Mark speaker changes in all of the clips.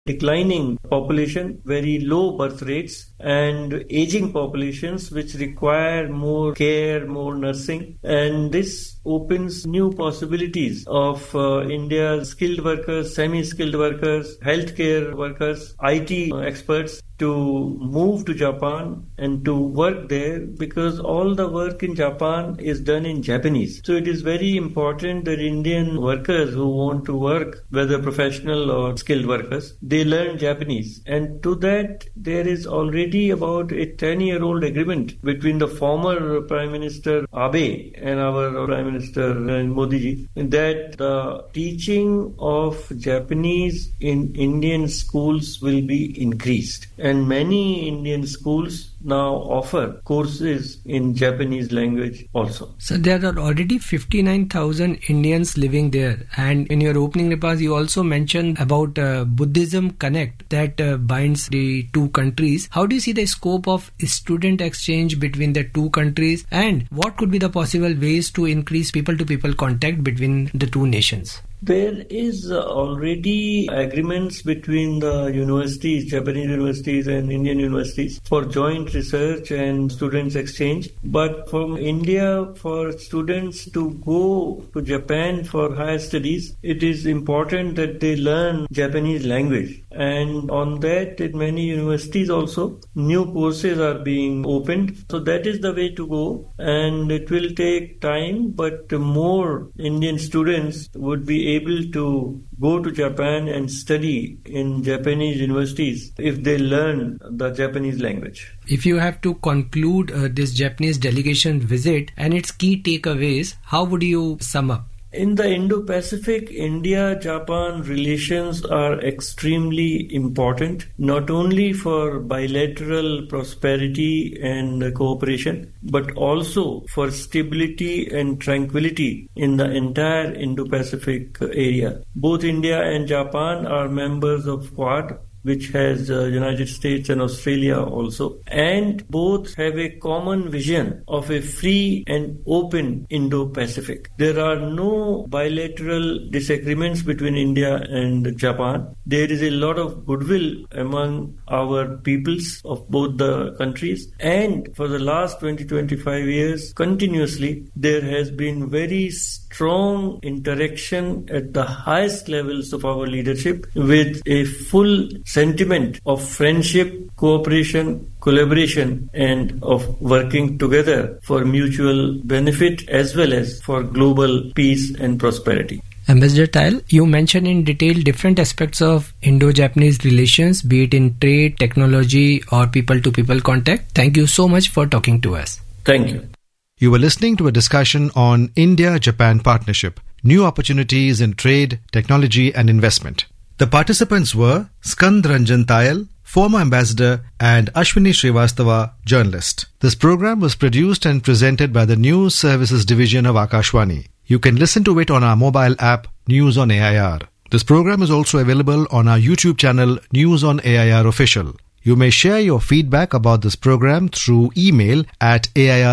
Speaker 1: declining population, very low birth rates, and aging populations which require more care, more nursing. And this opens new possibilities of India's skilled workers, semi-skilled workers, healthcare workers, IT experts to move to Japan and to work there, because all the work in Japan is done in Japanese. So it is very important that Indian workers who want to work, whether professional or skilled workers, they learn Japanese. And to that, there is already about a 10-year-old agreement between the former Prime Minister Abe and our Prime Minister Modi ji, that the teaching of Japanese in Indian schools will be increased. And many Indian schools now offer courses in Japanese language also.
Speaker 2: So there are already 59,000 Indians living there. And in your opening remarks, you also mentioned about Buddhism Connect that binds the two countries. How do you see the scope of student exchange between the two countries? And what could be the possible ways to increase people-to-people contact between the two nations?
Speaker 1: There is already agreements between the universities, Japanese universities and Indian universities for joint research and students exchange. But from India, for students to go to Japan for higher studies, it is important that they learn Japanese language. And on that, in many universities also, new courses are being opened. So that is the way to go. And it will take time, but more Indian students would be able to go to Japan and study in Japanese universities if they learn the Japanese language.
Speaker 2: If you have to conclude this Japanese delegation visit and its key takeaways, how would you sum up?
Speaker 1: In the Indo-Pacific, India-Japan relations are extremely important, not only for bilateral prosperity and cooperation, but also for stability and tranquility in the entire Indo-Pacific area. Both India and Japan are members of Quad, which has United States and Australia also. And both have a common vision of a free and open Indo-Pacific. There are no bilateral disagreements between India and Japan. There is a lot of goodwill among our peoples of both the countries. And for the last 20-25 years, continuously, there has been very strong interaction at the highest levels of our leadership with a full sentiment of friendship, cooperation, collaboration, and of working together for mutual benefit as well as for global peace and prosperity.
Speaker 2: Ambassador Tayal, you mentioned in detail different aspects of Indo-Japanese relations, be it in trade, technology, or people-to-people contact. Thank you so much for talking to us.
Speaker 1: Thank you.
Speaker 3: You were listening to a discussion on India-Japan partnership, new opportunities in trade, technology and investment. The participants were Skand Ranjan Tayal, former ambassador, and Ashwini Srivastava, journalist. This program was produced and presented by the News Services Division of Akashvani. You can listen to it on our mobile app, News on AIR. This program is also available on our YouTube channel, News on AIR Official. You may share your feedback about this program through email at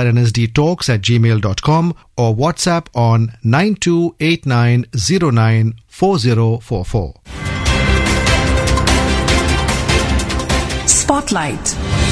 Speaker 3: airnsdtalks@gmail.com or WhatsApp on 9289094044.
Speaker 4: Spotlight.